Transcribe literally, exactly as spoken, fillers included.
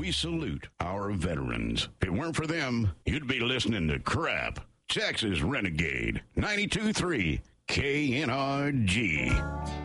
we salute our veterans. If it weren't for them, you'd be listening to crap. Texas Renegade, ninety-two point three K N R G.